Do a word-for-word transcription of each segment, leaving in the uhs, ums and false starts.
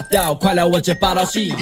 快来我这报道戏。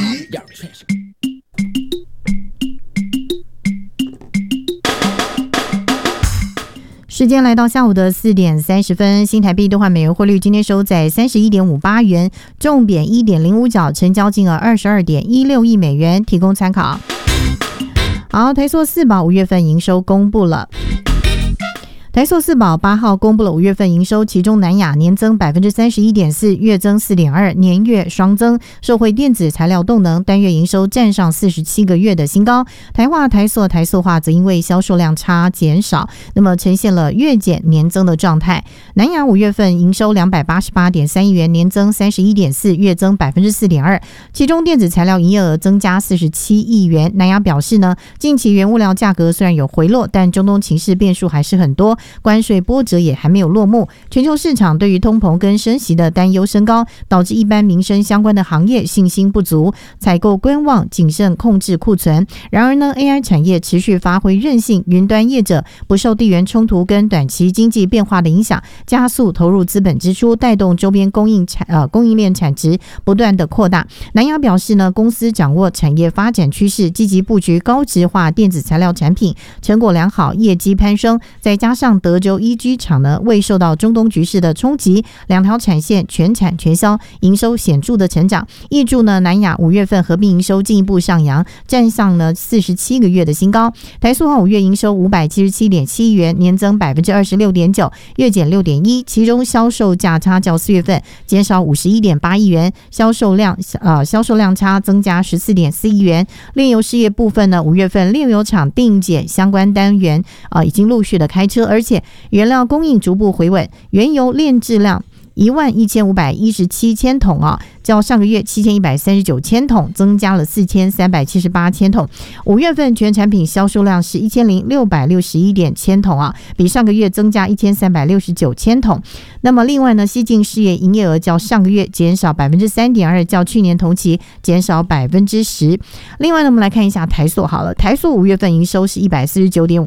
时间来到下午的四点三十分，新台币兑换美元汇率今天收在三十一点五八元，重贬一点零五角，成交金额二十二点一六亿美元，提供参考。好，台塑四宝五月份营收公布了。台塑四宝八号公布了五月份营收，其中南亚年增 百分之三十一点四， 月增 四点二， 年月双增，受惠电子材料动能，单月营收站上四十七个月的新高。台化、台塑、台塑化则因为销售量差减少，那么呈现了月减年增的状态。南亚五月份营收 两百八十八点三亿元，年增 三十一点四， 月增 百分之四点二， 其中电子材料营业额增加四十七亿元。南亚表示呢，近期原物料价格虽然有回落，但中东情势变数还是很多，关税波折也还没有落幕，全球市场对于通膨跟升息的担忧升高，导致一般民生相关的行业信心不足，采购观望，谨慎控制库存。然而呢 A I 产业持续发挥韧性，云端业者不受地缘冲突跟短期经济变化的影响，加速投入资本支出，带动周边供应产呃供应链产值不断的扩大。南亚表示呢，公司掌握产业发展趋势，积极布局高质化电子材料产品，成果良好，业绩攀升，再加上德州 E G 厂呢未受到中东局势的冲击，两条产线全产全销，营收显著的成长，挹注呢南亚五月份合并营收进一步上扬，站上了四十七个月的新高。台塑化五月营收 五百七十七点七亿元，年增 百分之二十六点九， 月减 六点一， 其中销售价差较四月份减少 五十一点八亿元，销售量呃销售量差增加 十四点四亿元。炼油事业部分呢，五月份炼油厂定检相关单元呃已经陆续的开车，而且原料供应逐步回稳，原油炼制量一万一千五百一十七千桶啊，较上个月七千一百三十九千桶增加了四千三百七十八千桶。五月份全产品销售量是一千零六百六十一点千桶啊，比上个月增加一千三百六十九千桶。那么另外呢，西进事业营业额较上个月减少 百分之三点二， 较去年同期减少 百分之十。另外呢，我们来看一下台塑好了，台塑五月份营收是一百四十九点五